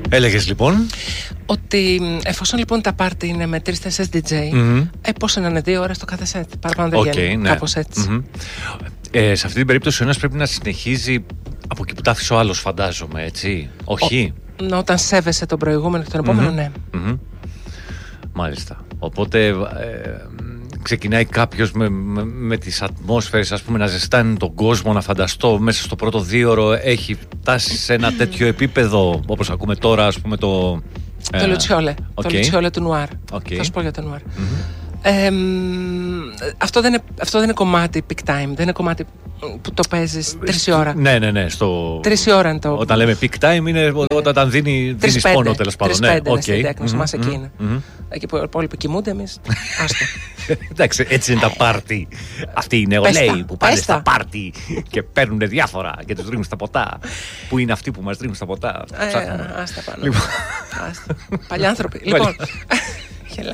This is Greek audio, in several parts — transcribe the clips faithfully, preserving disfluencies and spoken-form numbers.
Έλεγες λοιπόν ότι εφόσον λοιπόν τα πάρτι είναι με τρεις-τέσσερις ντι τζέι, mm-hmm. ε, πώς να είναι δύο ώρες το κάθε σετ. Παραπάνω δεν βγαίνει. Ναι. Κάπως έτσι. Mm-hmm. Ε, σε αυτή την περίπτωση ο ένας πρέπει να συνεχίζει από εκεί που τα άφησε ο άλλος, φαντάζομαι, έτσι. Όχι. Ο, όταν σέβεσαι τον προηγούμενο και τον επόμενο, mm-hmm. ναι. Mm-hmm. Μάλιστα. Οπότε ε, ξεκινάει κάποιος με, με, με τις ατμόσφαιρες, ας πούμε, να ζεστάνει τον κόσμο, να φανταστώ μέσα στο πρώτο δίωρο έχει φτάσει σε ένα τέτοιο επίπεδο, όπως ακούμε τώρα, ας πούμε, το... Το ε, Λουτσιόλε. Okay. Το Λουτσιόλε του Νουάρ. Okay. Θα σου πω για το Νουάρ. Mm-hmm. Ε, αυτό, δεν είναι, αυτό δεν είναι κομμάτι peak time. Δεν είναι κομμάτι που το παίζεις τρεις η ώρα. Ναι, ναι, ναι. Στο... Τρεις η ώρα είναι το. Όταν λέμε peak time είναι ναι. όταν δίνει, δίνεις πόνο, τέλος πάντων. Τρεις πέντε ναι, okay. στην τέκνος μας mm-hmm. εκεί είναι. Mm-hmm. Εκεί που οι υπόλοιποι κοιμούνται, εμείς. Άστο. Εντάξει, έτσι είναι τα πάρτι. Αυτοί οι νεολαίοι που πάνε στα πάρτι και παίρνουν διάφορα και τους ρίχνουν στα ποτά. Πού είναι αυτοί που μας ρίχνουν στα ποτά. Άστα πάνω. Παλιάνθρωποι. Λοιπόν. Γελά.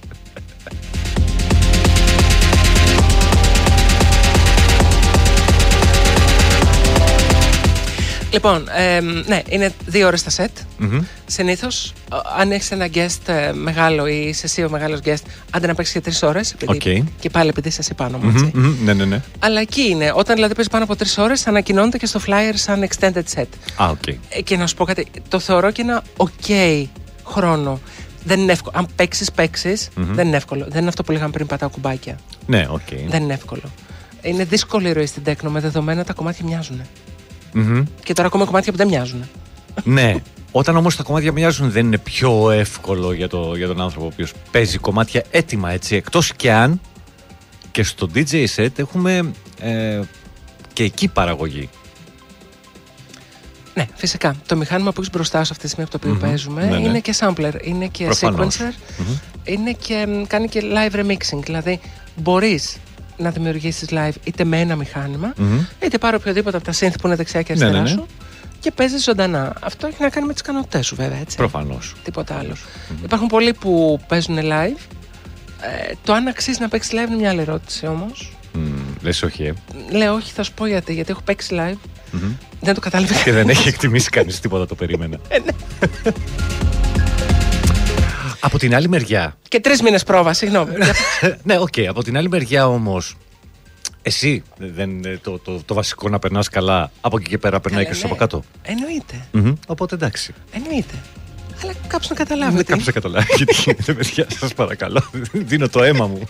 Λοιπόν, ε, ναι, είναι δύο ώρες τα σετ. Mm-hmm. Συνήθως, αν έχεις ένα guest ε, μεγάλο ή είσαι εσύ ο μεγάλος guest, άντε να παίξεις για τρεις ώρες. Επειδή, okay. Και πάλι επειδή είσαι εσύ πάνω μου, έτσι. Mm-hmm, mm-hmm, ναι, ναι, ναι. Αλλά εκεί είναι. Όταν δηλαδή παίζει πάνω από τρεις ώρες, ανακοινώνεται και στο flyer σαν extended set. Ah, okay. ε, και να σου πω κάτι, το θεωρώ και ένα ok χρόνο. Δεν είναι εύκολο. Αν παίξεις, παίξεις, mm-hmm. δεν είναι εύκολο. Δεν είναι αυτό που λέγαμε πριν, πατάω κουμπάκια. Ναι, οκ. Okay. Δεν είναι εύκολο. Είναι δύσκολη η ροή στην τέκνο με δεδομένα τα κομμάτια μοιάζουν. Mm-hmm. Και τώρα ακόμα κομμάτια που δεν μοιάζουν. Ναι. Όταν όμως τα κομμάτια μοιάζουν, δεν είναι πιο εύκολο για, το, για τον άνθρωπο ο οποίος παίζει κομμάτια έτοιμα, έτσι. Εκτός και αν και στο ντι τζέι set έχουμε ε, και εκεί παραγωγή. Ναι, φυσικά. Το μηχάνημα που έχεις μπροστά σου αυτή τη στιγμή από το οποίο mm-hmm. παίζουμε ναι, ναι. είναι και sampler, είναι και Προφανώς. sequencer, mm-hmm. είναι και, κάνει και live remixing. Δηλαδή, μπορείς να δημιουργήσεις live είτε με ένα μηχάνημα, mm-hmm. είτε πάρω οποιοδήποτε από τα synth που είναι δεξιά και αριστερά ναι, ναι, ναι. σου και παίζεις ζωντανά. Αυτό έχει να κάνει με τις ικανότητές σου, βέβαια. Έτσι. Προφανώς. Τίποτα άλλο. Mm-hmm. Υπάρχουν πολλοί που παίζουν live. Ε, το αν αξίζει να παίξει live είναι μια άλλη ερώτηση όμως. Mm, λες όχι, ε. Λέω όχι, θα σου πω γιατί. Γιατί έχω παίξει live. Mm-hmm. Δεν το κατάλαβε. Και δεν έχει εκτιμήσει κανείς τίποτα, το περίμενα. Από την άλλη μεριά. Και τρεις μήνες πρόβα, συγγνώμη. Ναι, οκ. Okay. Από την άλλη μεριά όμως, εσύ δεν είναι το, το, το βασικό να περνάς καλά. Από εκεί και πέρα περνάει και στο από κάτω. Εννοείται. Mm-hmm. Οπότε εντάξει. Εννοείται. Αλλά κάποιος να καταλάβει. Ναι, κάποιος να καταλάβει. Γιατί γίνεται, παιδιά, σας παρακαλώ. Δίνω το αίμα μου.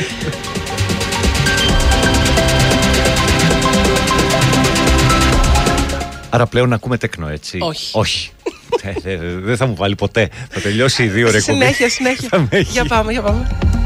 Άρα πλέον ακούμε τέκνο, έτσι. Όχι. Όχι. Δεν θα μου βάλει ποτέ. Θα τελειώσει η δύο ώρες. Συνέχεια, συνέχεια. Για πάμε, για πάμε.